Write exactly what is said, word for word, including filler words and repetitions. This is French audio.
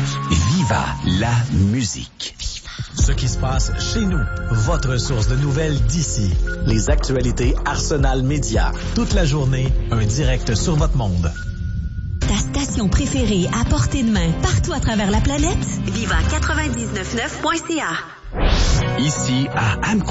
Viva la musique. Ce qui se passe chez nous. Votre source de nouvelles d'ici. Les actualités Arsenal Média. Toute la journée, un direct sur votre monde. Ta station préférée à portée de main, partout à travers la planète? Viva quatre-vingt-dix-neuf neuf point c a. Ici à Amco.